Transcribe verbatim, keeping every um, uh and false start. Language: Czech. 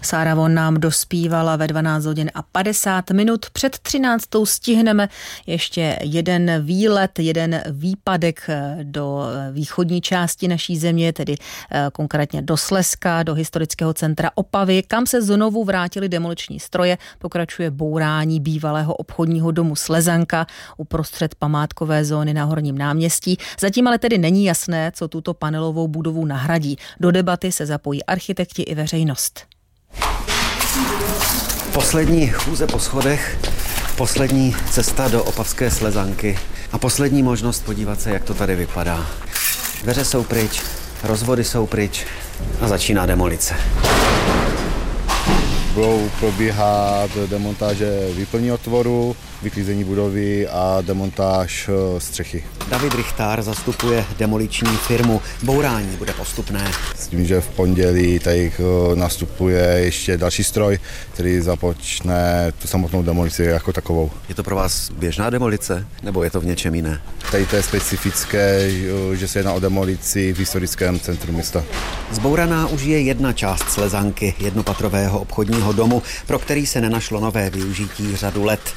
Sára Von nám dospívala ve dvanáct hodin a padesát minut. Před třináctou stihneme ještě jeden výlet, jeden výpadek do východní části naší země, tedy konkrétně do Slezska, do historického centra Opavy, kam se znovu vrátily demoliční stroje. Pokračuje bourání bývalého obchodního domu Slezanka uprostřed památkové zóny na Horním náměstí. Zatím ale tedy není jasné, co tuto panelovou budovu nahradí. Do debaty se zapojí architekti i veřejnost. Poslední chůze po schodech, poslední cesta do opavské Slezanky a poslední možnost podívat se, jak to tady vypadá. Dveře jsou pryč, rozvody jsou pryč a začíná demolice. Budou probíhat demontáže výplní otvoru, vyklízení budovy a demontáž střechy. David Richtár zastupuje demoliční firmu. Bourání bude postupné. S tím, že v pondělí tady nastupuje ještě další stroj, který započne tu samotnou demolici jako takovou. Je to pro vás běžná demolice, nebo je to v něčem jiné? Tady to je specifické, že se jedná o demolici v historickém centru města. Zbouraná už je jedna část Slezanky, jednopatrového obchodního domu, pro který se nenašlo nové využití řadu let.